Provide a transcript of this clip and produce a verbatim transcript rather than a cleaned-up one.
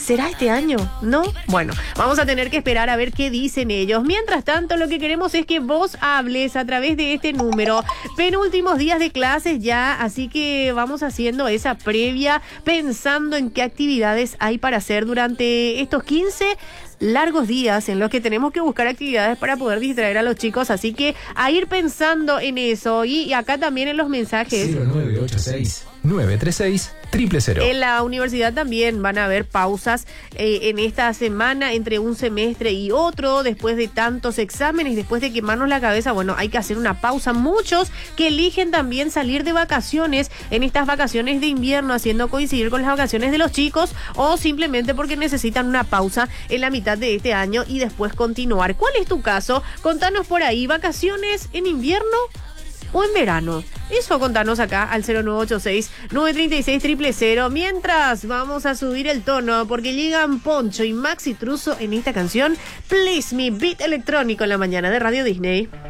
¿Será este año? ¿No? Bueno, vamos a tener que esperar a ver qué dicen ellos. Mientras tanto, lo que queremos es que vos hables a través de este número. Penúltimos días de clases ya, así que vamos haciendo esa previa, pensando en qué actividades hay para hacer durante estos quince largos días en los que tenemos que buscar actividades para poder distraer a los chicos, así que a ir pensando en eso. Y, y acá también en los mensajes cero nueve ocho seis, nueve tres seis, cero cero cero. En la universidad también van a haber pausas eh, en esta semana entre un semestre y otro, después de tantos exámenes, después de quemarnos la cabeza. Bueno, hay que hacer una pausa. Muchos que eligen también salir de vacaciones en estas vacaciones de invierno, haciendo coincidir con las vacaciones de los chicos, o simplemente porque necesitan una pausa en la mitad de este año y después continuar. ¿Cuál es tu caso? Contanos por ahí, ¿vacaciones en invierno o en verano? Eso contanos acá al cero nueve ocho seis, nueve tres seis, cero cero cero. Mientras vamos a subir el tono porque llegan Poncho y Maxi Truso en esta canción Please Me, beat electrónico en la mañana de Radio Disney.